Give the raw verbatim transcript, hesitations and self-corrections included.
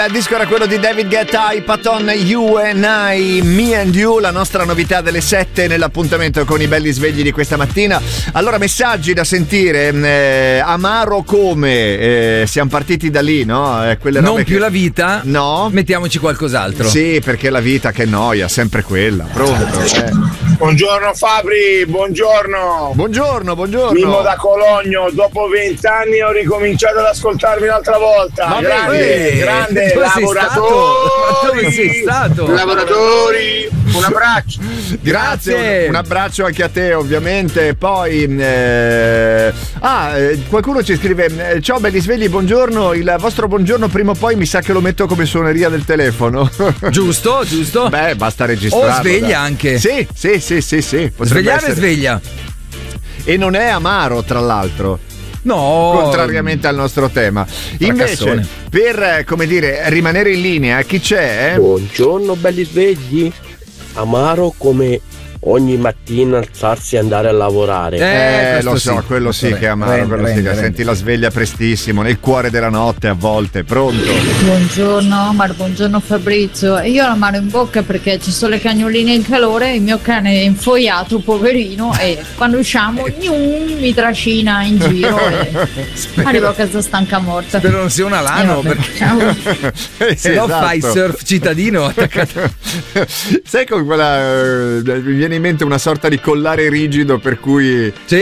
Il disco era quello di David Guetta, I Patton, You and I, Me and You, la nostra novità delle sette nell'appuntamento con i belli svegli di questa mattina. Allora, messaggi da sentire, eh, amaro come, eh, siamo partiti da lì, no? Eh, quelle non robe più che... la vita, no? Mettiamoci qualcos'altro. Sì, perché la vita che noia, sempre quella. Pronto? Eh. Buongiorno Fabri, buongiorno. Buongiorno, buongiorno. Mimmo da Cologno, dopo vent'anni ho ricominciato ad ascoltarvi un'altra volta. Ma grande, eh, grande dove lavoratori. sei stato? Dove sei stato? Lavoratori, un abbraccio. Grazie, un, un abbraccio anche a te, ovviamente. Poi eh... ah, eh, qualcuno ci scrive: ciao belli svegli, buongiorno. Il vostro buongiorno prima o poi mi sa che lo metto come suoneria del telefono. Giusto, giusto. Beh, basta registrarlo. O sveglia dai. anche. Sì, sì, sì, sì, sì. Svegliare essere. sveglia. E non è amaro, tra l'altro. No, contrariamente al nostro tema. Invece, per, come dire, rimanere in linea, chi c'è? Buongiorno belli svegli. Amaro come ogni mattina alzarsi e andare a lavorare. Eh, eh lo so, sì. quello sì Rende, che è amaro, rende, quello sì rende, che rende. senti la sveglia prestissimo, nel cuore della notte a volte. Pronto? Buongiorno Omar, buongiorno Fabrizio. Io ho la mano in bocca perché ci sono le cagnoline in calore, il mio cane è infoiato, poverino, e quando usciamo gnum, mi trascina in giro e Spero- arrivo a casa stanca morta. Spero non sia un alano, Eh, vabbè, perché ciao. Eh, se no esatto. fai surf cittadino attaccato. Sai con quella eh, mi viene in mente una sorta di collare rigido per cui Sì.